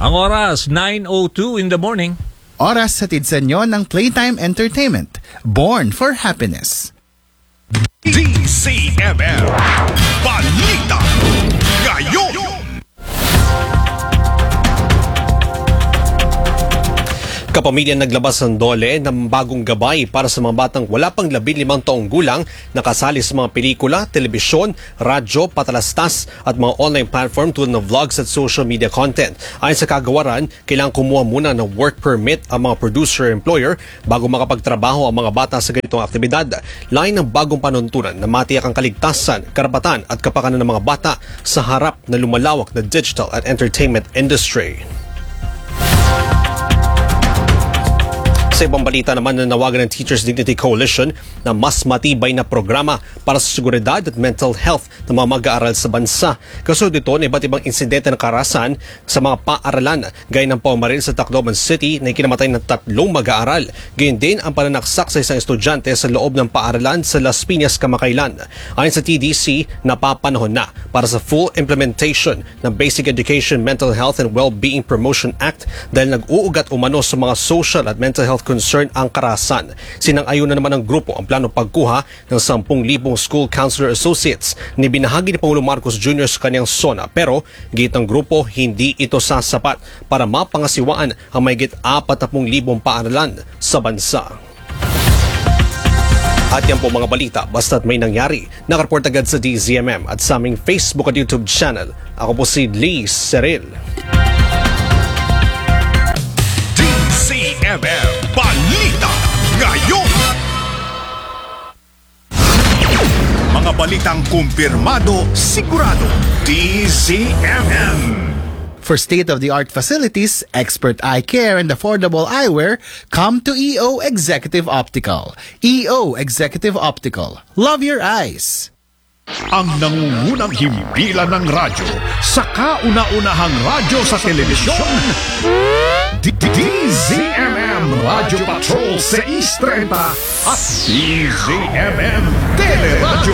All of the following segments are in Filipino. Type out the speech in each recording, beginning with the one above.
Ang oras, 9:02 in the morning. Oras hatid sa inyo ng Playtime Entertainment. Born for Happiness. DZMM Balita Ngayon. Kapamilya naglabas ng DOLE ng bagong gabay para sa mga batang wala pang 15 taong gulang na kasali sa mga pelikula, telebisyon, radyo, patalastas at mga online platform tulad ng vlogs at social media content. Ayon sa kagawaran, kailangang kumuha muna ng work permit ang mga producer-employer bago makapagtrabaho ang mga bata sa ganitong aktibidad. Lain ng bagong panuntunan na matiyak ang kaligtasan, karapatan at kapakanan ng mga bata sa harap na lumalawak na digital at entertainment industry. Sa ibang balita naman, nanawagan ng Teachers Dignity Coalition na mas matibay na programa para sa seguridad at mental health ng mga mag-aaral sa bansa. Kasunod dito na iba't ibang insidente ng karahasan sa mga paaralan, gaya ng pamamaril sa Tacloban City na ikinamatay ng 3 mag-aaral. Gayun din ang pananaksak sa isang estudyante sa loob ng paaralan sa Las Piñas kamakailan. Ayon sa TDC, napapanahon na para sa full implementation ng Basic Education, Mental Health and Well-Being Promotion Act dahil nag-uugat umano sa mga social at mental health concern ang karahasan. Sinang-ayon na naman ng grupo ang plano pagkuha ng 10,000 school counselor associates ni binahagi ni Pangulong Marcos Jr. sa kanyang SONA, pero git ng grupo hindi ito sasapat para mapangasiwaan ang mahigit 40,000 paaralan sa bansa. At yan po mga balita, basta't may nangyari. Nakareport agad sa DZMM at sa aming Facebook at YouTube channel. Ako po si Lee Seril. DZMM Balita Ngayon. Mga balitang kumpirmado, sigurado. DZMM. For state-of-the-art facilities, expert eye care, and affordable eyewear, come to EO Executive Optical. EO Executive Optical. Love your eyes. Ang nangungunang himpilan ng radyo sa kauna-unahang radyo sa telebisyon. DZMM Radyo Patrol 630 at DZMM Teleradyo.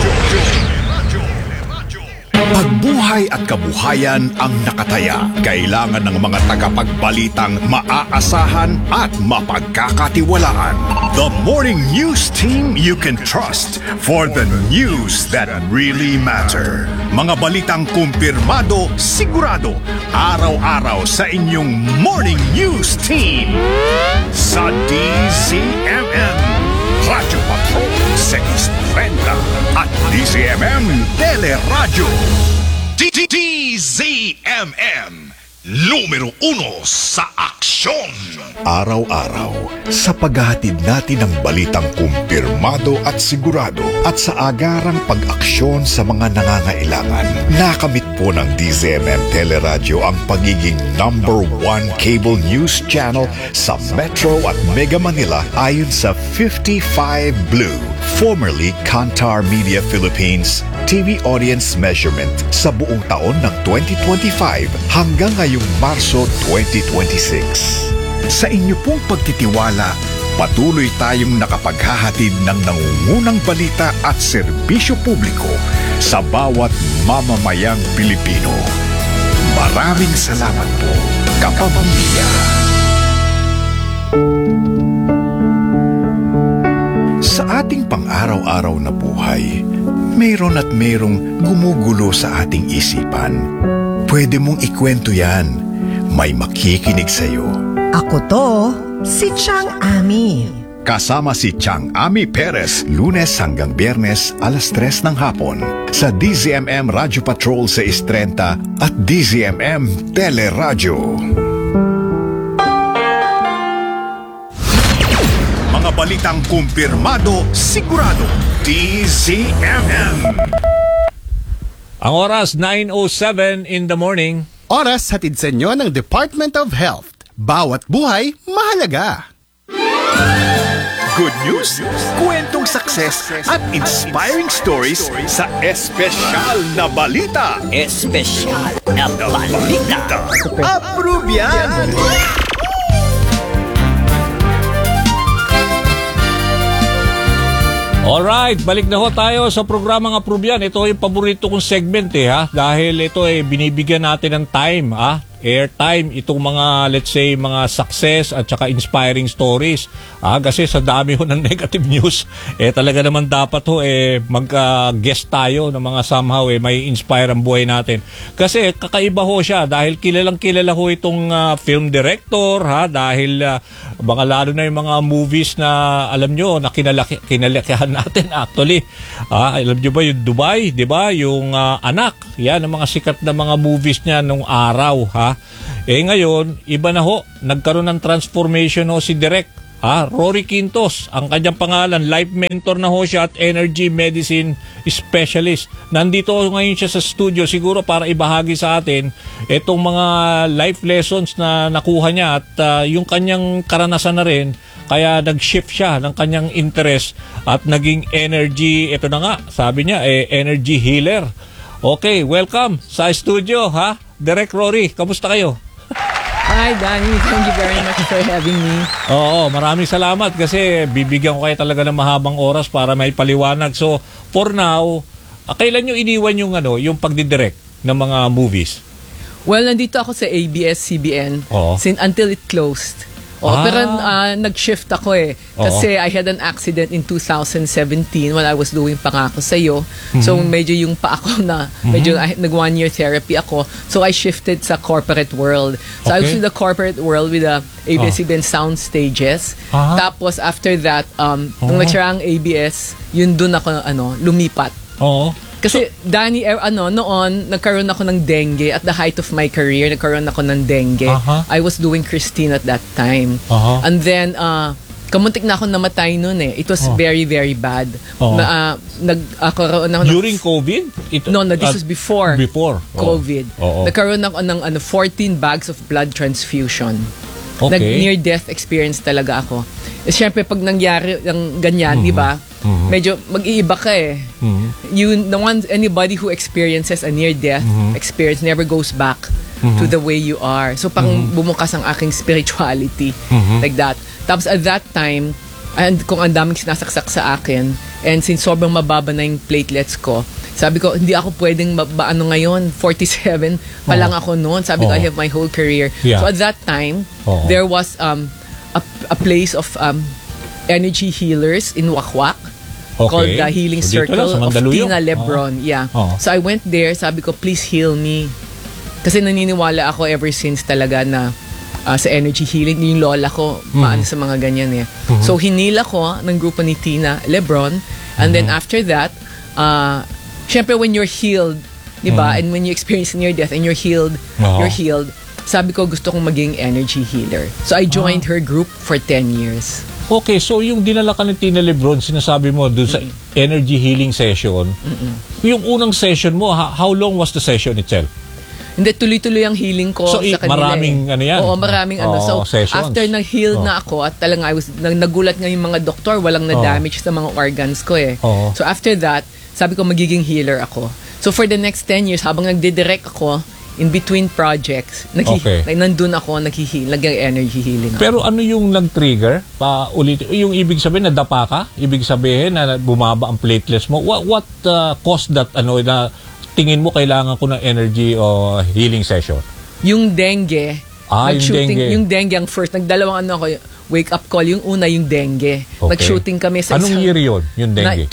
Pagbuhay at kabuhayan ang nakataya. Kailangan ng mga tagapagbalitang maaasahan at mapagkakatiwalaan. The morning news team you can trust for the news that really matter. Mga balitang kumpirmado, sigurado, araw-araw sa inyong morning news team. Sa DZMM Radyo Patrol 630 at DZMM Teleradyo. DZMM Numero 1 sa aksyon. Araw-araw, sa paghahatid natin ng balitang kumpirmado at sigurado at sa agarang pag-aksyon sa mga nangangailangan, nakamit po ng DZMM Teleradyo ang pagiging number 1 cable news channel sa Metro at Mega Manila ayon sa 55 Blue, formerly Kantar Media Philippines TV audience measurement sa buong taon ng 2025 hanggang ngayong Marso 2026. Sa inyo pong pagtitiwala, patuloy tayong nakapaghahatid ng nangungunang balita at serbisyo publiko sa bawat mamamayang Pilipino. Maraming salamat po, kapamilya. Sa ating pang-araw-araw na buhay, mayroon at mayroong gumugulo sa ating isipan. Pwede mong ikwento yan. May makikinig sa'yo. Ako to, si Chang Ami. Kasama si Chang Ami Perez, Lunes hanggang Biyernes, alas 3 ng hapon. Sa DZMM Radyo Patrol 630 at DZMM Teleradyo. Mga balitang kumpirmado, sigurado. DZMM. Ang oras, 9:07 in the morning. Oras hatid sa inyo ng Department of Health. Bawat buhay, mahalaga. Good news, kwentong success at inspiring stories sa espesyal na balita. Espesyal na balita. Approve yan! Alright, balik na ho tayo sa programang Approve Yan. Ito yung paborito kong segment ha. Dahil ito binibigyan natin ng time airtime itong mga, let's say, mga success at saka inspiring stories. Kasi sa dami ho ng negative news, talaga naman dapat ho, mag-guest tayo ng mga somehow, may inspire ang buhay natin. Kasi kakaiba ho siya dahil kilalang kilala ho itong film director, dahil baka lalo na yung mga movies na alam nyo, na kinalakihan natin actually. Alam nyo ba yung Dubai, di ba? Yung Anak, yan ang mga sikat na mga movies niya nung araw, ngayon, iba na ho, nagkaroon ng transformation ho si Direk. Rory Quintos, ang kanyang pangalan, life mentor na ho siya at energy medicine specialist. Nandito ngayon siya sa studio siguro para ibahagi sa atin itong mga life lessons na nakuha niya at yung kanyang karanasan na rin. Kaya nag-shift siya ng kanyang interest at naging energy, ito na nga, sabi niya, energy healer. Okay, welcome sa studio, Direk Rory, kamusta kayo? Hi, Danny. Thank you very much for having me. Oo, maraming salamat kasi bibigyan ko kayo talaga ng mahabang oras para may paliwanag. So, for now, kailan nyo iniwan yung pagdidirect ng mga movies? Well, nandito ako sa ABS-CBN until it closed. Pero nag-shift ako Kasi I had an accident in 2017 when I was doing Pangako Sa'yo. So medyo yung pa ako na, medyo nag-1-year therapy ako. So I shifted sa corporate world. So I was in the corporate world with the ABS-CBN sound stages. Tapos after that, nung nagsarang ABS, yun dun ako lumipat. Kasi Danny, noon, nagkaroon ako ng dengue. At the height of my career, nagkaroon ako ng dengue. I was doing Christine at that time. And then, kamuntik na ako namatay noon It was very, very bad. Nagkaroon ako during COVID? No, this was before. Before? COVID. Nagkaroon ako ng 14 bags of blood transfusion. Nag-near-death experience talaga ako. Siyempre, pag nangyari ng ganyan, di ba? Medyo mag-iiba ka anybody who experiences a near-death experience never goes back to the way you are. So, pang bumukas ang aking spirituality. Like that. Tapos at that time, and kung ang daming sinasaksak sa akin, and since sobrang mababa na yung platelets ko, sabi ko, hindi ako pwedeng ngayon, 47 pa lang ako noon. Sabi ko, I have my whole career. So at that time, there was a place of energy healers in Wakwak called the Healing Circle of Tina Lebron. So I went there, sabi ko, please heal me. Kasi naniniwala ako ever since talaga na sa energy healing, yung lola ko, maano sa mga ganyan So hinila ko ng grupo ni Tina Lebron, and then after that, syempre when you're healed, diba? And when you experience near death and you're healed, sabi ko gusto kong maging energy healer. So I joined her group for 10 years. Okay, so yung dinala ka ni Tina Lebron, sinasabi mo dun sa energy healing session, yung unang session mo, how long was the session itself? Hindi, tuloy-tuloy ang healing ko sa kanila. Maraming yan? Oo, maraming So, sessions. after nag-heal na ako, at talagang nagulat nga yung mga doktor, walang na-damage sa mga organs ko So, after that, sabi ko magiging healer ako. So, for the next 10 years, habang nagdidirect ako, in between projects, nandun ako, nag-energy healing ako. Pero ano yung nag-trigger? Yung ibig sabihin, nadapa ka? Ibig sabihin na bumaba ang platelets mo? What caused that, na tingin mo kailangan ko ng energy o healing session? Yung dengue. Yung dengue ang first. Nagdalawang ako, wake up call. Yung una, yung dengue. Nag-shooting kami sa anong year yun, yung dengue?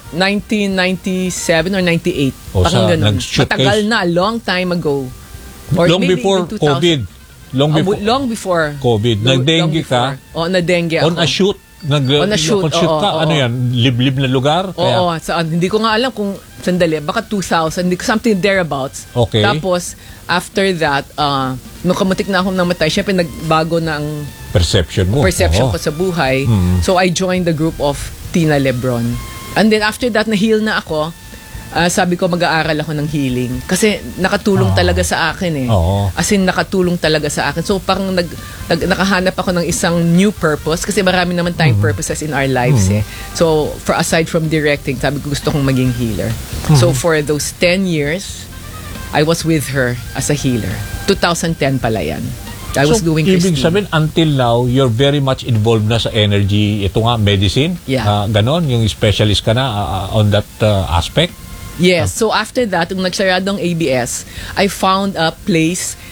1997 or 98. Parang ganun. Matagal na, long time ago. Or long before COVID. Long before COVID. Nag-dengue ka? Na-dengue ako. On a shoot? Nag-shoot ka? Ano yan? Liblib na lugar? Hindi ko nga alam kung sandali. Baka 2000. Hindi ko something thereabouts. Tapos, after that, nung kamutik na akong namatay, syempre nagbago na ang perception ko sa buhay. So, I joined the group of Tina Lebron. And then, after that, na-heal na ako. Sabi ko mag-aaral ako ng healing kasi nakatulong talaga sa akin as in nakatulong talaga sa akin, so parang nakahanap ako ng isang new purpose kasi marami naman tayong purposes in our lives so for aside from directing, sabi ko gusto kong maging healer. So for those 10 years I was with her as a healer. 2010 pala yan. I was doing Christine. Ibig sabihin, until now, you're very much involved na sa energy, ito nga, medicine? Ganon, yung specialist ka na on that aspect? Yes. So after that, nung nagsaradong ABS, I found a place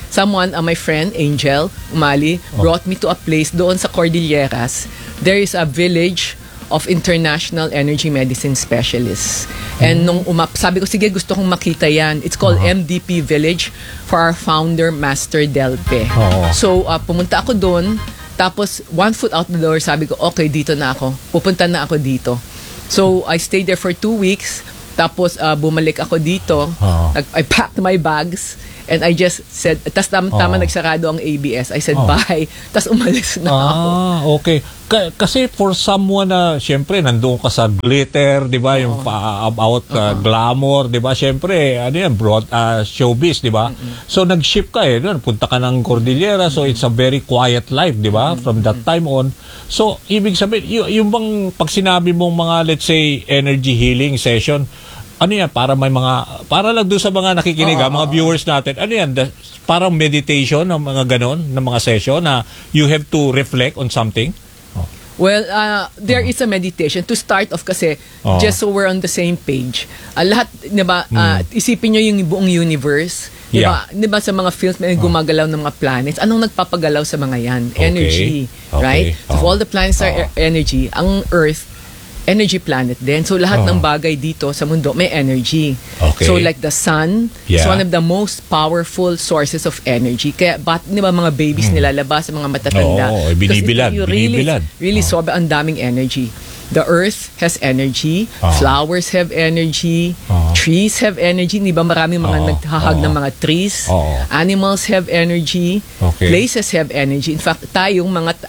someone, my friend, Angel Umali, brought me to a place doon sa Cordilleras. There is a village of international energy medicine specialists. And nung sabi ko, sige, gusto kong makita yan. It's called MDP Village for our founder, Master Delpe. So, pumunta ako doon. Tapos, 1 foot out the door, sabi ko, okay, dito na ako. Pupunta na ako dito. So, I stayed there for 2 weeks. Tapos, bumalik ako dito. I packed my bags. And I just said, tas tama nagsarado ang ABS. I said, bye. Tas umalis na ako. Okay. Kasi for someone na, syempre, nandoon ka sa glitter, di ba? Yung about glamour, di ba? Syempre, ano yan, showbiz, di ba? So, nag-ship ka punta ka ng Cordillera. So, it's a very quiet life, di ba? From that time on. So, ibig sabihin, yung bang pag sinabi mong mga, let's say, energy healing session, ano yan, para lang doon sa mga nakikinig, mga viewers natin, ano yan, parang meditation, ng mga ganon, ng mga session na you have to reflect on something? Well, there is a meditation. To start off kasi, just so we're on the same page. Lahat, di ba, isipin nyo yung buong universe. Di ba, sa mga films may gumagalaw ng mga planets. Anong nagpapagalaw sa mga yan? Energy. Right? So, if all the planets are energy, ang Earth, energy planet din. So, lahat ng bagay dito sa mundo may energy. Okay. So, like the sun is one of the most powerful sources of energy. Kaya, di ba mga babies nilalabas sa mga matatanda? Binibilad. Really sobrang daming energy. The earth has energy, flowers have energy, trees have energy. Di ba maraming mga naghahag ng mga trees? Animals have energy, places have energy. In fact, tayong mga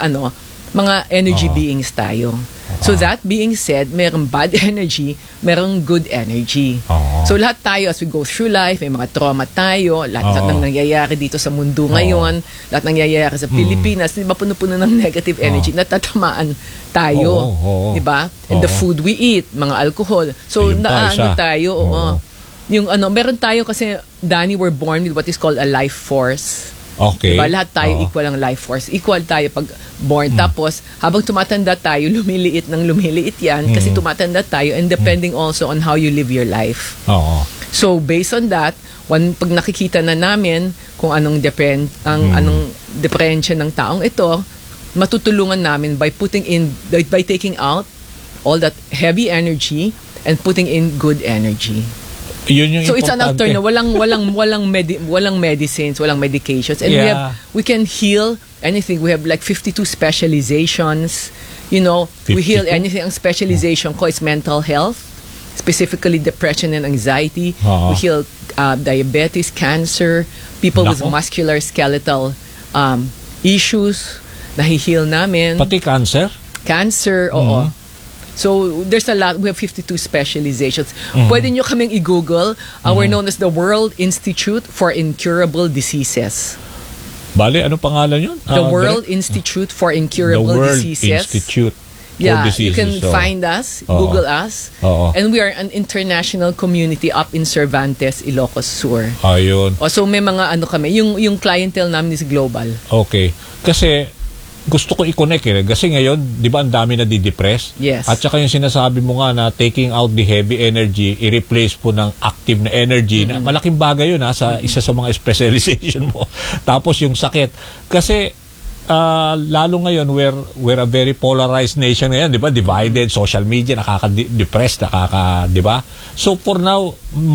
energy beings tayo. So that being said, merong bad energy, merong good energy. So lahat tayo, as we go through life, may mga trauma tayo, lahat ng nangyayari dito sa mundo ngayon, lahat nangyayari sa Pilipinas, di ba puno-puno ng negative energy, natatamaan tayo. Di ba? And the food we eat, mga alcohol. So tayo, yung meron tayo kasi, Danny, we're born with what is called a life force. Okay. Diba? Lahat tayo equal ang life force. Equal tayo pag born. Tapos, habang tumatanda tayo, lumiliit yan kasi tumatanda tayo and depending also on how you live your life. So, based on that, pag nakikita na namin kung anong anong diferensya ng taong ito, matutulungan namin by taking out all that heavy energy and putting in good energy. Yun yung so it's an importante. alternative. Walang medicines, walang medications, and we can heal anything. We have like 52 specializations. We heal anything. Ang specialization ko is mental health, specifically depression and anxiety. We heal diabetes, cancer, people with musculoskeletal issues. Nahi-heal namin. Pati cancer? Cancer, oo. So, there's a lot. We have 52 specializations. Pwede nyo kaming i-google. We're known as the World Institute for Incurable Diseases. Bale, ano pangalan yun? The World Institute for Incurable Diseases. The World Institute for Diseases. You can find us, Google us. And we are an international community up in Cervantes, Ilocos Sur. Ayun. So, may mga kami. Yung clientele namin is global. Okay. Kasi, gusto ko i-connect kasi ngayon, di ba, ang dami na di-depress? Yes. At saka yung sinasabi mo nga na taking out the heavy energy, i-replace po ng active na energy, na malaking bagay yun sa isa sa mga specialization mo. Tapos yung sakit. Kasi, lalo ngayon, we're a very polarized nation ngayon, di ba? Divided, social media, nakaka-depress, di ba? So, for now,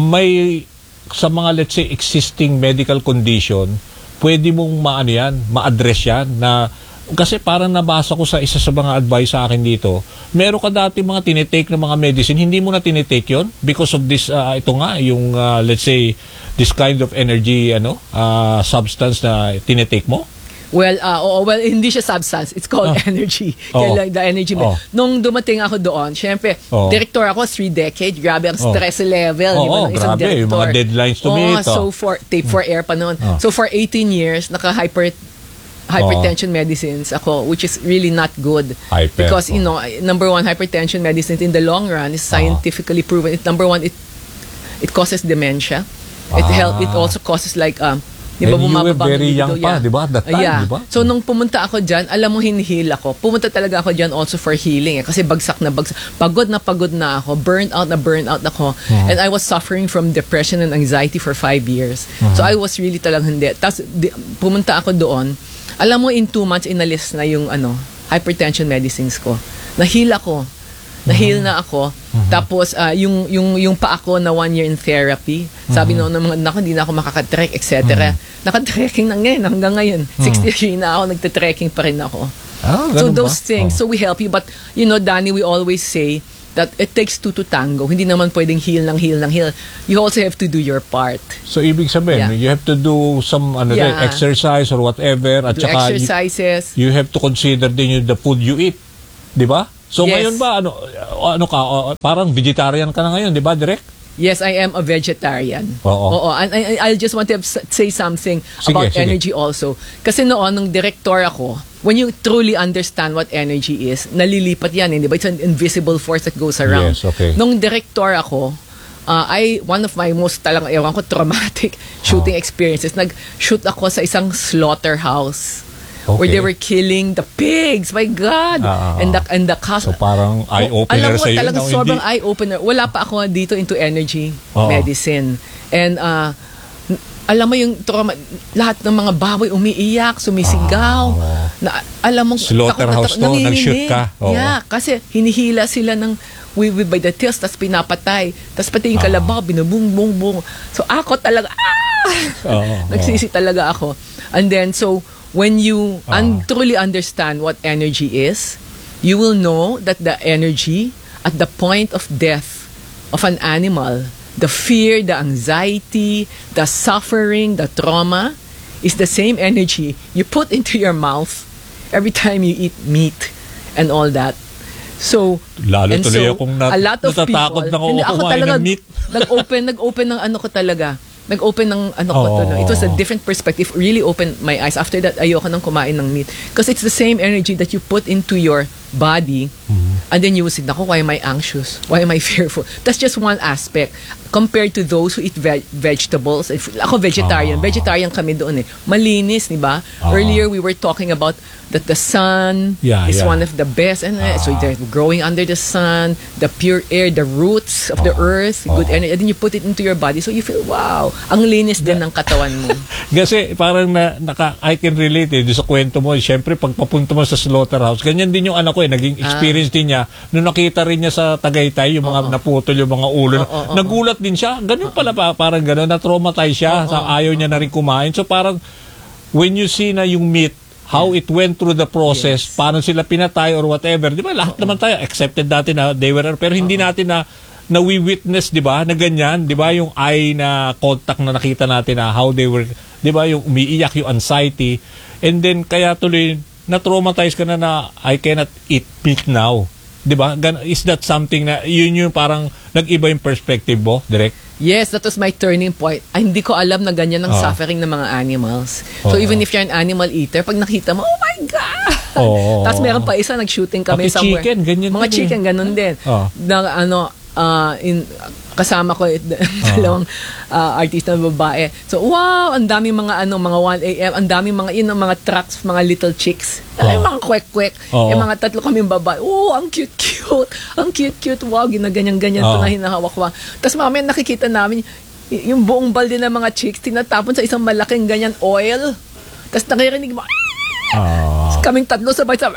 sa mga, let's say, existing medical condition, pwede mong ma-address yan na kasi parang nabasa ko sa isa sa mga advice sa akin dito, meron ka dati mga tinitake na mga medicine, hindi mo na tinitake yon because of this, yung let's say, this kind of energy substance na tinitake mo? Well, hindi siya substance. It's called energy. Kaya the energy. Nung dumating ako doon, syempre, director ako 3 decades. Grabe ang stress level. Isang grabe. Yung mga deadlines to meet. So, tape for air pa noon. So, for 18 years, hypertension medicines ako, which is really not good. Because, number one, hypertension medicines in the long run is scientifically proven. Number one, it causes dementia. It also causes like Di ba And you were bumababa ang very libido? young pa, di ba? That time, Yeah. di ba? So nung pumunta ako dyan, alam mo, hinihil ako. Pumunta talaga ako dyan also for healing. Kasi bagsak na bagsak. Pagod na ako. Burnt out ako. And I was suffering from depression and anxiety for 5 years. So I was really talagang hindi. Tapos pumunta ako doon. Alam mo, in 2 months, inalis na yung hypertension medicines ko. Nahil ako. Nahil na ako. Tapos, yung pa ako na 1 year in therapy, sabi noon ng mga anak ko, hindi na ako makakatrek, etc. Nakatrekking na ngayon, hanggang ngayon. 63 na ako, nagtatrekking pa rin ako. So ganun those ba? things, so we help you. But, Danny, we always say that it takes 2 to tango. Hindi naman pwedeng heal. You also have to do your part. So, ibig sabihin, Yeah. you have to do some Yeah. exercise or whatever. At Do saka, exercises. you have to consider din the food you eat. Di ba? So, Yes. ngayon ba, ano ka, parang vegetarian ka na ngayon, di ba, direct? Yes, I am a vegetarian. Oo. And I just want to say something Sige, about sige. energy also. Kasi noon, nung director ako, when you truly understand what energy is, nalilipat yan, di ba? It's an invisible force that goes around. Yes, okay. Nung director ako, one of my most traumatic shooting experiences, nag-shoot ako sa isang slaughterhouse. Where Okay. they were killing the pigs. My God! And the cost. So, parang eye-opener Alam mo, sa'yo, talagang no? sobrang Hindi- eye-opener. Wala pa ako dito into energy Oo. medicine. And alam mo yung trauma, lahat ng mga baboy umiiyak, sumisigaw. Na, alam mo, Slaughterhouse to, nanginginig. nag-shoot ka. Oo. Yeah, kasi hinihila sila ng by the tails, tapos pinapatay. Tapos pati yung kalabaw, binubung-bung-bung. So ako talaga, nagsisi talaga ako. And then, so, when you truly understand what energy is, you will know that the energy at the point of death of an animal, the fear, the anxiety, the suffering, the trauma, is the same energy you put into your mouth every time you eat meat and all that. So, Lalo and tuloy so, akong a lot of natatakot people, na ako hindi, ako kumain talaga, ng meat. nag-open ng ano ko talaga. Nag-open ng ano ko to. No? It was a different perspective. Really opened my eyes. After that, ayoko nang kumain ng meat. Because it's the same energy that you put into your body. And then you will say, naku, why am I anxious? Why am I fearful? That's just one aspect. Compared to those who eat vegetables. Ako vegetarian. Vegetarian kami doon eh. Malinis, di ba? Earlier, we were talking about that the sun is one of the best. And so they're growing under the sun, the pure air, the roots of the earth, good energy. And then you put it into your body. So you feel, wow, ang linis din ng katawan mo. Kasi parang I can relate sa kwento mo. Siyempre, pag papunta mo sa slaughterhouse, ganyan din yung anak ko naging experience din niya. Nung nakita rin niya sa Tagaytay, yung mga naputol, yung mga ulo. Nagulat din siya. Ganun pala, parang ganun. Na-traumatize siya. Ayaw niya na rin kumain. So parang, when you see na yung meat, how it went through the process, paano sila pinatay or whatever. Di ba, lahat naman tayo, accepted natin na they were, pero hindi natin na we witness, di ba, na ganyan, di ba, yung eye na contact na nakita natin na how they were, di ba, yung umiiyak, yung anxiety, and then kaya tuloy, na-traumatize ka na I cannot eat meat now. Di ba? Is that something na, yun yung parang nag-iba yung perspective mo, direct? Yes, that was my turning point. Ay, hindi ko alam na ganyan ang suffering ng mga animals. So even if you're an animal eater, pag nakita mo, oh my God! Tapos meron pa isa, nag-shooting kami Pati somewhere. chicken, ganyan mga din chicken, ganun din. Na, kasama ko dalawang artista na babae. So, wow, ang daming mga mga 1 a.m., ang daming mga yun, mga trucks, mga little chicks. Mga kwek-kwek. Mga tatlo kaming babae. Oh, ang cute-cute. Ang cute-cute. Wow, ginaganyan-ganyan to na hinahawak-hawak. Tapos mamaya nakikita namin yung buong balde ng mga chicks tinatapon sa isang malaking ganyan oil. Tapos nakirinig mo, kaming tatlo sabay-sabay.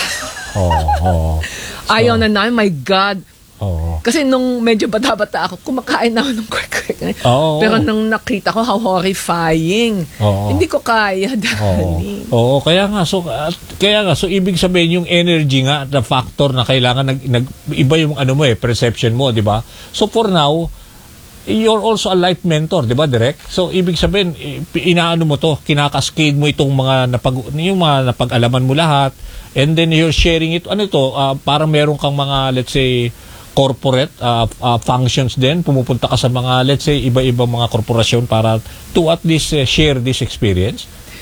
Ayaw na namin, my God. Kasi nung medyo bata-bata ako, kumakain na ako ng kwek-kwek. Pero nung nakita ko, how horrifying. Hindi ko kaya, Danny. Kaya nga. So, ibig sabihin, yung energy nga, the factor na kailangan, iba yung perception mo, di ba? So, for now, you're also a life mentor, di ba, Direk? So, ibig sabihin, inaano mo to, kinakascade mo itong yung mga napag-alaman mo lahat, and then you're sharing it, parang meron kang mga, let's say, corporate functions din, pumupunta ka sa mga, let's say, iba-ibang mga korporasyon para to at least share this experience?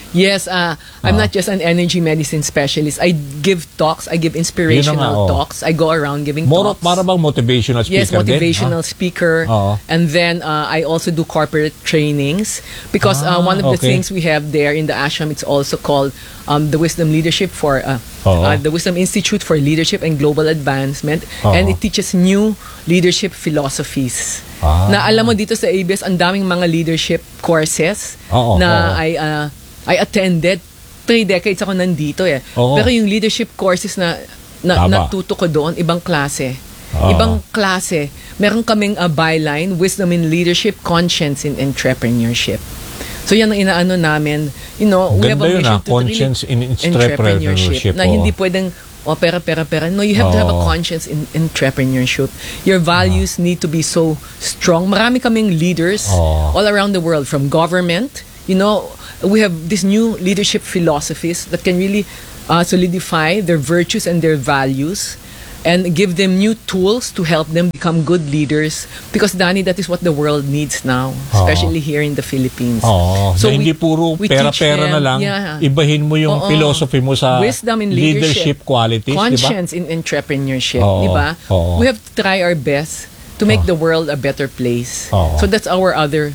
Yes, I'm not just an energy medicine specialist. I give talks. I give inspirational talks. I go around giving talks. Para bang motivational speaker Yes, motivational din? speaker. Oo. And then I also do corporate trainings because one of the things we have there in the ashram, it's also called the Wisdom Leadership for the Wisdom Institute for Leadership and Global Advancement, and it teaches new leadership philosophies. Na alam mo dito sa ABS, ang daming mga leadership courses na I attended. 3 decades ako nandito eh. Pero yung leadership courses na natuto ko doon, ibang klase. Ibang klase. Meron kaming byline, Wisdom in Leadership, Conscience in Entrepreneurship. So yan ang inaano namin. You know, we have a mission to conscience in entrepreneurship. Na hindi pwedeng pera. No, you have to have a conscience in entrepreneurship. Your values need to be so strong. Marami kaming leaders all around the world, from government. You know, we have these new leadership philosophies that can really solidify their virtues and their values and give them new tools to help them become good leaders, because Danny, that is what the world needs now, especially here in the Philippines. So hindi puro pera-pera na lang, ibahin mo yung philosophy mo sa wisdom in leadership qualities, conscience in entrepreneurship, di ba? We have to try our best to make the world a better place. So that's our other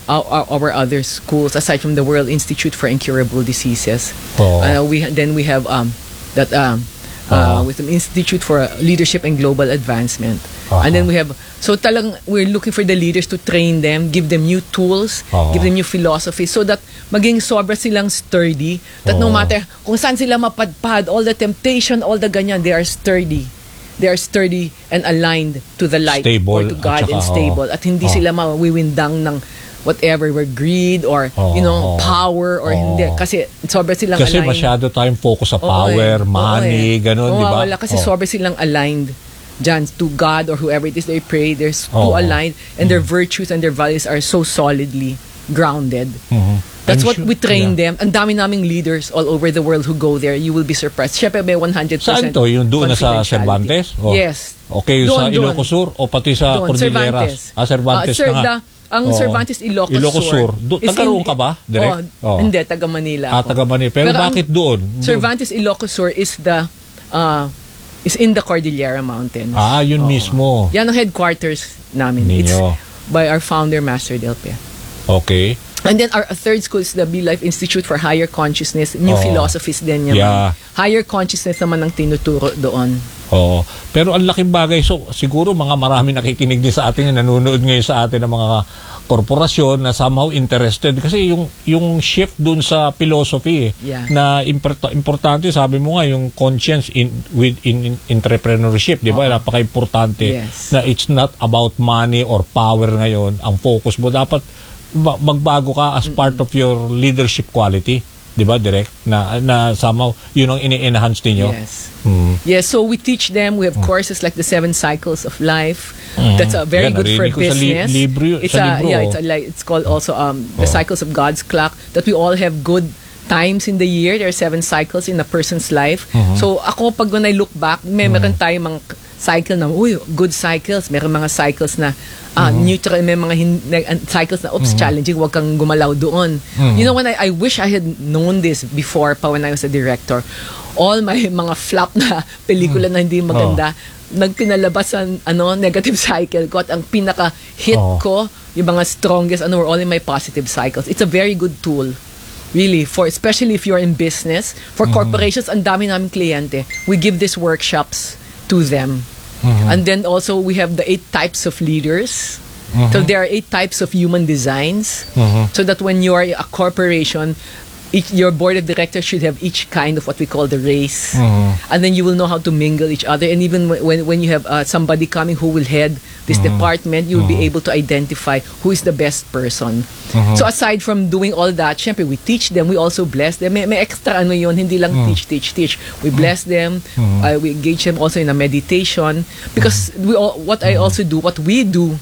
schools, aside from the World Institute for Incurable Diseases. We have with the Institute for Leadership and Global Advancement. And then we have, so we're looking for the leaders to train them, give them new tools, give them new philosophy, so that maging sobra silang sturdy, that no matter kung saan sila mapadpad, all the temptation, all the ganyan, they are sturdy. They are sturdy and aligned to the light, stable, or to God, and stable. At hindi sila mawiwindang ng whatever, greed or power or hindi, kasi sobra silang aligned. Kasi masyado tayong focus sa power, money, ganun, di ba? Wala, kasi sobra silang aligned dyan to God or whoever it is they pray. They're too aligned, and their virtues and their values are so solidly grounded. That's what we train them. Ang dami naming leaders all over the world who go there. You will be surprised. Siyempre may 100% saan to? Yung doon na sa Cervantes? Yes. Okay, sa Ilocos Sur o pati sa Cordilleras? Cervantes na nga. Ang Cervantes Ilocos Sur. Taga-roon ka ba? Direct? Hindi, taga Manila ako. Taga Manila. Pero bakit doon? Cervantes Ilocos Sur is in the Cordillera Mountains. Yun mismo. Yan ang headquarters namin. It's by our founder, Master Delpe. Okay. And then our third school is the Be Life Institute for Higher Consciousness. New philosophies din yan. Higher consciousness naman ang tinuturo doon. Pero ang laking bagay. So, siguro marami nakikinig din sa atin, nanonood ngayon sa atin ng mga korporasyon na somehow interested. Kasi yung shift dun sa philosophy na importante, sabi mo nga, yung conscience in entrepreneurship, di ba? Napaka-importante na it's not about money or power ngayon. Ang focus mo, dapat magbago ka as part of your leadership quality, di ba, direct na somehow yun ang ini-enhance ninyo. Yes, so we teach them. We have courses like the 7 cycles of life. That's very good for business. It's called also the cycles of God's clock, that we all have good times in the year. There are 7 cycles in a person's life. So ako, when I look back, meron tayong mga cycle na, good cycles. Meron mga cycles na neutral, may mga cycles na, challenging, wag kang gumalaw doon. You know, when I wish I had known this before pa when I was a director. All my mga flop na pelikula na hindi maganda, nagpinalabas ang negative cycle ko, at ang pinaka-hit ko, yung mga strongest, were all in my positive cycles. It's a very good tool. Really, especially if you're in business. For corporations, ang dami naming kliyente. We give these workshops to them. And then also we have the 8 types of leaders. So there are 8 types of human designs. So that when you are a corporation, your board of directors should have each kind of what we call the race. And then you will know how to mingle each other. And even when you have somebody coming who will head this department, you will be able to identify who is the best person. So aside from doing all that, syempre we teach them, we also bless them. May extra yun, hindi lang teach. We bless them, we engage them also in a meditation. Because what we do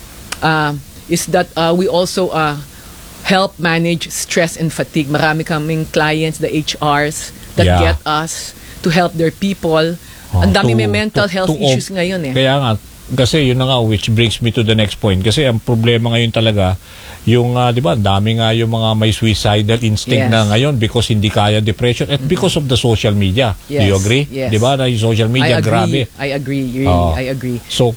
is that we also help manage stress and fatigue. Marami kaming clients, the HRs, that get us to help their people. Ang dami may mental health issues ngayon eh. Kaya nga, Kasi yun na nga, which brings me to the next point. Kasi ang problema ngayon talaga, yung, di ba, dami nga yung mga may suicidal instinct Yes. na ngayon because hindi kaya depression at because of the social media. Do you Yes, agree? yes. Di ba, na yung social media, grabe. I agree. Really, Oo. I agree. So,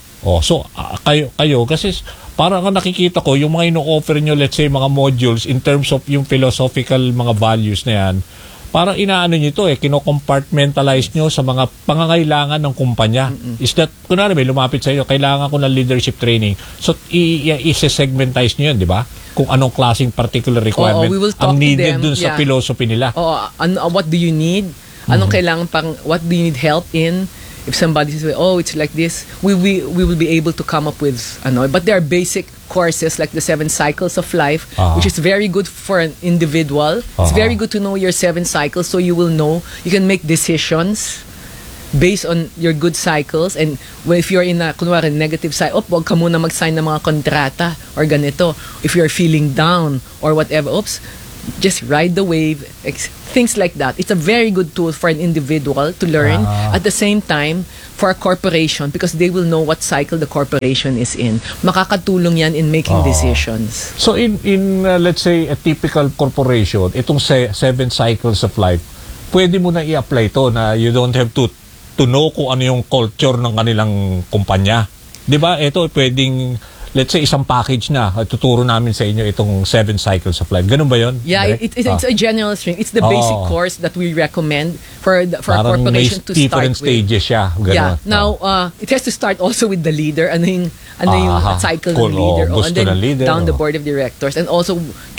kayo kasi parang ang nakikita ko yung mga ino-offer nyo, let's say mga modules in terms of yung philosophical mga values na yan, parang inaano nyo ito kino-compartmentalize nyo sa mga pangangailangan ng kumpanya. Is that, kunwari may lumapit sa inyo, kailangan ko ng leadership training. So, i-segmentize nyo yun, di ba? Kung anong klaseng particular requirement we will talk ang to needed them, dun sa yeah. philosophy nila. What do you need? Anong kailangan what do you need help in? If somebody says, oh, it's like this, we will be able to come up with, but there are basic courses like the 7 cycles of life, which is very good for an individual. It's very good to know your 7 cycles so you will know, you can make decisions based on your good cycles. And if you're in a, kunwari, negative side, wag ka muna mag-sign ng mga kontrata or ganito. If you're feeling down or whatever, just ride the wave, things like that. It's a very good tool for an individual to learn. At the same time, for a corporation, because they will know what cycle the corporation is in. Makakatulong yan in making decisions. So in let's say a typical corporation, itong 7 cycles of life, pwede mo na i-apply to na you don't have to know kung ano yung culture ng kanilang kumpanya. 'Di ba? Ito pwedeng, let's say, isang package na. Tuturo namin sa inyo itong 7 cycles of life. Ganun ba yun? Yeah, Direct? it's a general string. It's the basic course that we recommend for a Parang corporation to may start different with. stages siya. Ganun. Yeah. Now, it has to start also with the leader. Ano yung cycle Cool. ng leader. Gusto And then ng leader. down the board of directors. And also,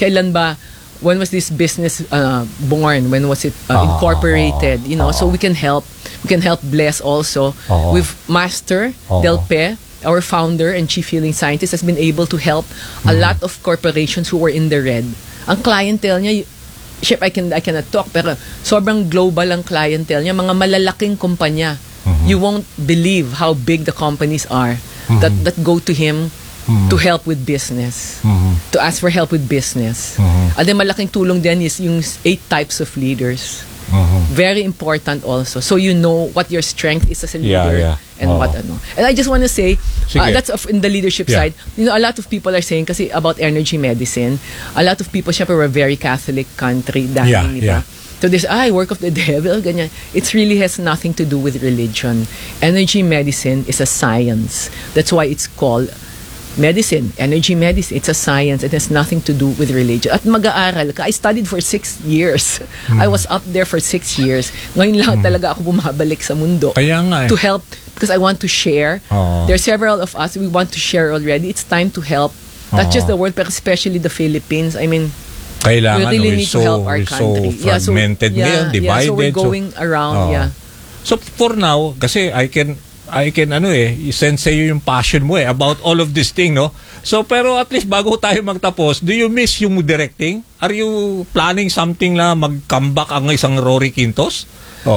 when was this business born? When was it incorporated? So we can help Bless also with Master Delpe. Our founder and chief healing scientist has been able to help a lot of corporations who were in the red. Ang clientele niya, Chef, I cannot talk, pero sobrang global ang clientele niya, mga malalaking kumpanya. You won't believe how big the companies are that go to him to help with business, to ask for help with business. And then malaking tulong din is yung 8 types of leaders. Very important also. So you know what your strength is as a leader and what ano. And I just want to say, that's in the leadership side. A lot of people are saying kasi about energy medicine, a lot of people, syempre, we're a very Catholic country dahil, diba? So this, work of the devil, ganyan. It really has nothing to do with religion. Energy medicine is a science. That's why it's called medicine, energy medicine. It's a science. It has nothing to do with religion. At mag-aaral ka. I studied for 6 years. I was up there for 6 years. Ngayon lang talaga ako bumabalik sa mundo. Kaya nga To help, because I want to share. There are several of us, we want to share already. It's time to help. Not just the world, but especially the Philippines. I mean, kailangan, we really need to help our country. So fragmented ngayon, divided. So we're going around, So for now, kasi I can sense sa'yo yung passion mo about all of this thing, no? So, pero at least bago tayo magtapos, do you miss yung directing? Are you planning something na mag-comeback ang isang Rory Quintos?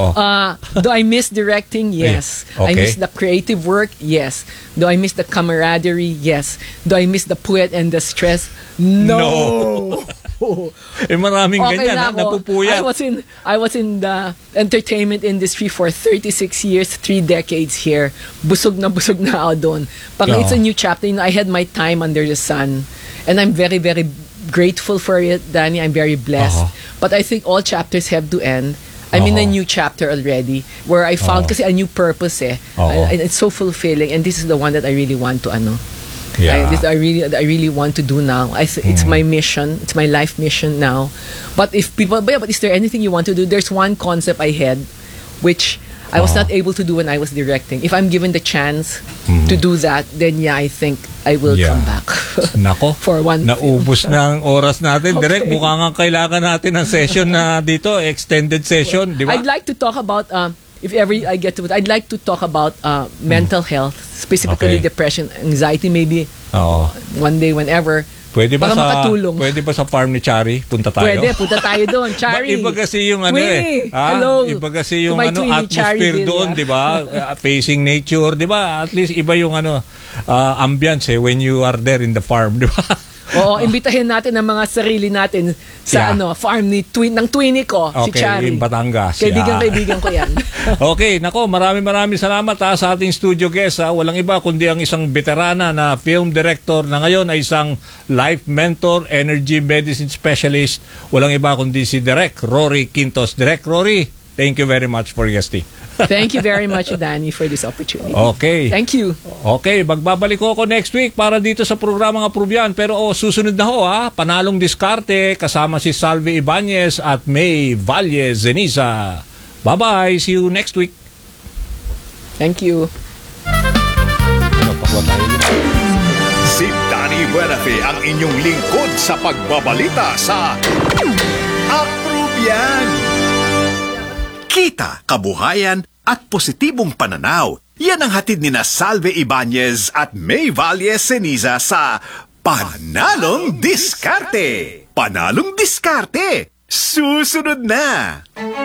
Do I miss directing? Yes. Okay. I miss the creative work? Yes. Do I miss the camaraderie? Yes. Do I miss the puwet and the stress? No. Maraming ganyan, na ako. napupuyat. I was in the entertainment industry for 36 years, 3 decades here. Busog na ako doon. It's a new chapter. I had my time under the sun. And I'm very, very grateful for it, Danny. I'm very blessed. But I think all chapters have to end. I'm in a new chapter already where I found kasi a new purpose and it's so fulfilling, and this is the one that I really want to I really want to do now. It's my mission. It's my life mission now. But is there anything you want to do? There's one concept I had which I was not able to do when I was directing. If I'm given the chance to do that, then I think I will come back. Nako, for one naubos na ang oras natin. Direct, mukhang ang kailangan natin ng session na dito, extended session, di ba? I'd like to talk about, if ever I get to it, I'd like to talk about mental health, specifically depression, anxiety, maybe one day, whenever. Pwede ba sa farm ni Chari? Punta tayo? Pwede, punta tayo doon. Chari. Iba kasi yung hello. Iba kasi yung atmosphere doon, di ba? Facing nature, di ba? At least iba yung ambience when you are there in the farm, di ba? Oo, imbitahin natin ang mga sarili natin sa Yeah. farm ng twinnie ko, si Okay, Chari. in Batangas. Kaibigan ko yan. Okay, nako, maraming salamat sa ating studio guest. Walang iba kundi ang isang veterana na film director na ngayon ay isang life mentor, energy medicine specialist. Walang iba kundi si Direk Rory Quintos. Direk Rory, thank you very much for guesting. Thank you very much, Danny, for this opportunity. Okay. Thank you. Okay, magbabalik ako next week para dito sa programang Approve Yan. Pero susunod na panalong diskarte kasama si Salve Ibanez at May Valle Zeniza. Bye-bye. See you next week. Thank you. Si Danny Buenafe ang inyong lingkod sa pagbabalita sa Approve Yan! Kita, kabuhayan at positibong pananaw. Yan ang hatid ni na Salve Ibanez at May Valle Ceniza sa Panalong Diskarte. Panalong Diskarte. Susunod na!